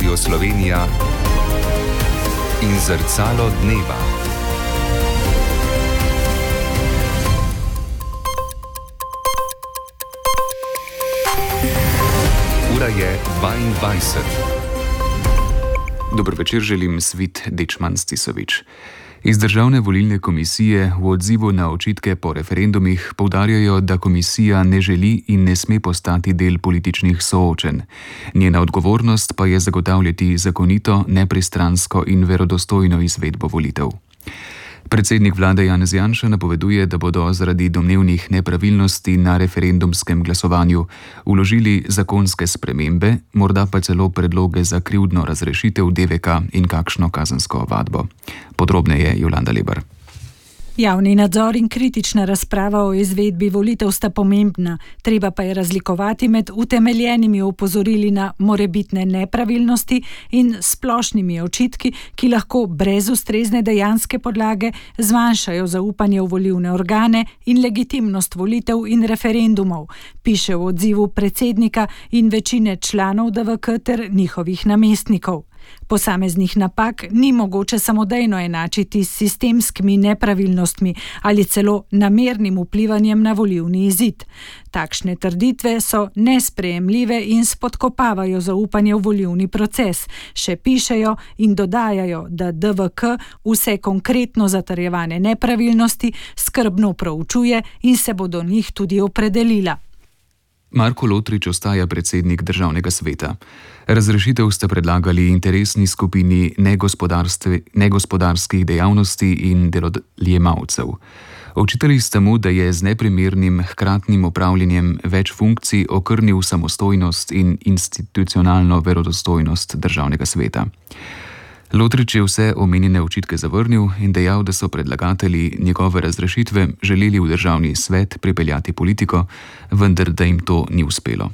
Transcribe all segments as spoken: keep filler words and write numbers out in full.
Radio Slovenija in Zrcalo dneva. Ura je dvaindvajset. Dober večer, želim Svit Dečman-Stisovič. Iz Državne volilne komisije v odzivu na očitke po referendumih poudarjajo, da komisija ne želi in ne sme postati del političnih soočenj. Njena odgovornost pa je zagotavljati zakonito, nepristransko in verodostojno izvedbo volitev. Predsednik vlade Janez Janša napoveduje, da bodo zaradi domnevnih nepravilnosti na referendumskem glasovanju vložili zakonske spremembe, morda pa celo predloge za krivdno razrešitev D V K in kakšno kazensko ovadbo. Podrobneje Jolanda Lebar. Javni nadzor in kritična razprava o izvedbi volitev sta pomembna, treba pa je razlikovati med utemeljenimi opozorili na morebitne nepravilnosti in splošnimi očitki, ki lahko brez ustrezne dejanske podlage zmanjšajo zaupanje v volilne organe in legitimnost volitev in referendumov, piše v odzivu predsednika in večine članov D V K ter njihovih namestnikov. Posameznih napak ni mogoče samodejno enačiti s sistemskimi nepravilnostmi ali celo namernim vplivanjem na volilni izid. Takšne trditve so nesprejemljive in spodkopavajo zaupanje v volilni proces, še pišejo in dodajajo, da D V K vse konkretno zatrjevane nepravilnosti skrbno proučuje in se bo do njih tudi opredelila. Marko Lotrič ostaja predsednik Državnega sveta. Razrešitev sta predlagali interesni skupini negospodarskih dejavnosti in delojemalcev. Očitali sta mu, da je z neprimernim hkratnim opravljanjem več funkcij okrnil samostojnost in institucionalno verodostojnost Državnega sveta. Lotrič je vse omenjene očitke zavrnil in dejal, da so predlagatelji njegove razrešitve želeli v Državni svet pripeljati politiko, vendar da jim to ni uspelo.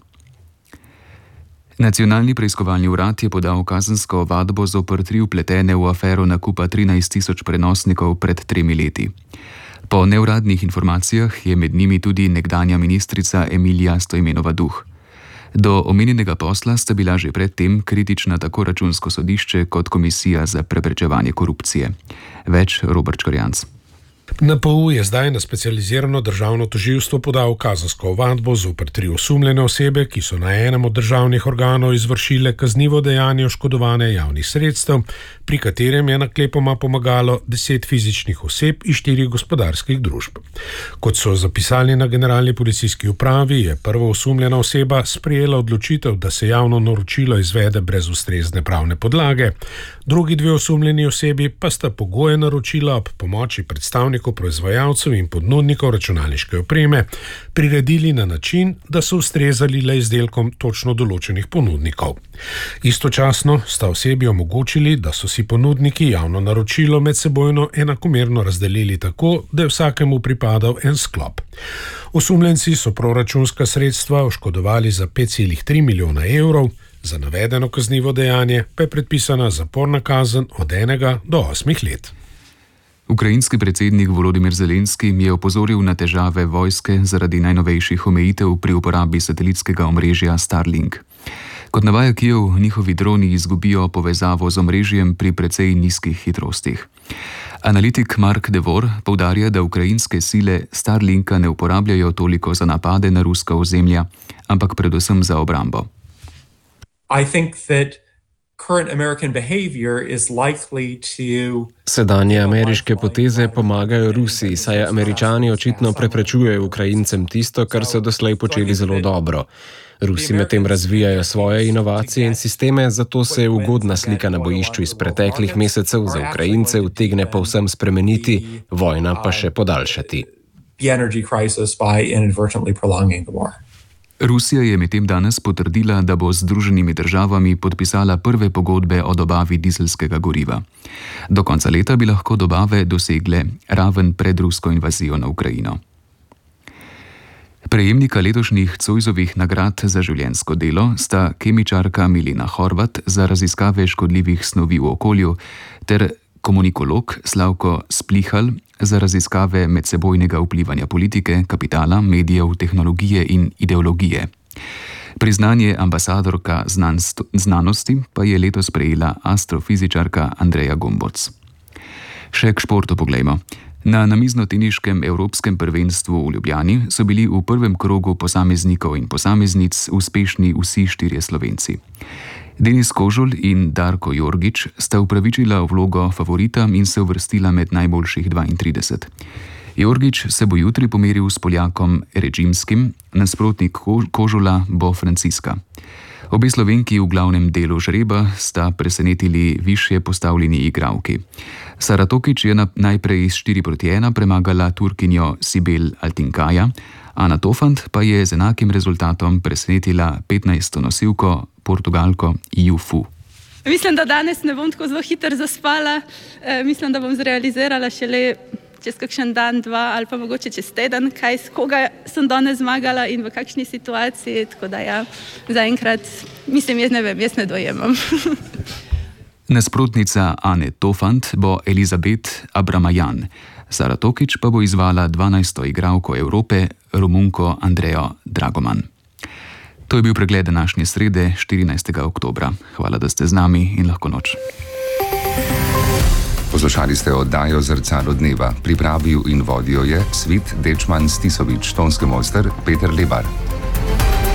Nacionalni preiskovalni urad je podal kazensko ovadbo zoper tri vpletene v afero nakupa trinajst tisoč prenosnikov pred tremi leti. Po neuradnih informacijah je med njimi tudi nekdanja ministrica Emilija Stojmenova Duh. Do omenjenega posla sta bila že predtem kritična tako Računsko sodišče kot Komisija za preprečevanje korupcije. Več Robert Škorjanc. N P U je zdaj na specializirano državno tožilstvo podal kazensko ovadbo zoper tri osumljene osebe, ki so na enem od državnih organov izvršile kaznivo dejanje oškodovanja javnih sredstev, pri katerem je naklepoma pomagalo deset fizičnih oseb in štiri gospodarskih družb. Kot so zapisali na generalni policijski upravi, je prva osumljena oseba sprejela odločitev, da se javno naročilo izvede brez ustrezne pravne podlage, drugi dve osumljeni osebi pa sta pogoje naročila ob pomoči predstavnikov proizvajalcev in ponudnikov računalniške opreme priredili na način, da so ustrezali le izdelkom točno določenih ponudnikov. Istočasno sta osebi omogočili, da so si ponudniki javno naročilo medsebojno enakomerno razdelili tako, da je vsakemu pripadal en sklop. Osumljenci so proračunska sredstva oškodovali za pet celih tri milijona evrov, za navedeno kaznivo dejanje pa je predpisana zaporna kazen od enega do osmih let. Ukrajinski predsednik Volodimir Zelenski je opozoril na težave vojske zaradi najnovejših omejitev pri uporabi satelitskega omrežja Starlink. Kot navaja Kijev, njihovi droni izgubijo povezavo z omrežjem pri precej nizkih hitrostih. Analitik Mark Devor poudarja, da ukrajinske sile Starlinka ne uporabljajo toliko za napade na ruska ozemlja, ampak predvsem za obrambo. I think that current American behavior is likely to Sedanje ameriške poteze pomagajo Rusiji, saj Američani očitno preprečujejo Ukrajincem tisto, kar so doslej počeli zelo dobro. Rusi medtem razvijajo svoje inovacije in sisteme, zato se je ugodna slika na bojišču iz preteklih mesecev za Ukrajince utegne povsem spremeniti, vojna pa še podaljšati. Rusija je medtem danes potrdila, da bo z Združenimi državami podpisala prve pogodbe o dobavi dizelskega goriva. Do konca leta bi lahko dobave dosegle raven pred rusko invazijo na Ukrajino. Prejemnika letošnjih Zoisovih nagrad za življenjsko delo sta kemičarka Milena Horvat za raziskave škodljivih snovi v okolju ter komunikolog Slavko Splihal za raziskave medsebojnega vplivanja politike, kapitala, medijev, tehnologije in ideologije. Priznanje ambasadorka znanosti pa je letos prejela astrofizičarka Andreja Gomboc. Še k športu poglejmo. Na namiznoteniškem evropskem prvenstvu v Ljubljani so bili v prvem krogu posameznikov in posameznic uspešni vsi štirje Slovenci. Denis Kožul in Darko Jorgič sta upravičila vlogo favorita in se uvrstila med najboljših dvaintrideset. Jorgič se bo jutri pomeril s Poljakom Režimskim, nasprotnik Kožula bo Franciska. Obe Slovenki v glavnem delu žreba sta presenetili višje postavljeni igralki. Sara Tokič je najprej iz štiri proti ena premagala Turkinjo Sibel Altinkaja, Ana Tofant pa je z enakim rezultatom presenetila petnajsto nosilko Portugalko Ju Fu. Mislim, da danes ne bom tako zelo hitro zaspala. E, mislim, da bom zrealizirala šele čez kakšen dan, dva ali pa mogoče čez teden, kaj s koga sem danes zmagala in v kakšni situaciji. Tako da ja, zaenkrat mislim, jaz ne vem, jaz ne dojemam. Nasprotnica Ane Tofant bo Elizabeth Abramajan, Sara Tokič pa bo izvala dvanajsto igralko Evrope, Romunko Andrejo Dragoman. To je bil pregled današnje srede, štirinajstega oktobra. Hvala, da ste z nami in lahko noč. Poslušali ste oddajo Zrcalo dneva. Pripravil in vodil je Svit Dečman Stisovič, tonski mojster Peter Lebar.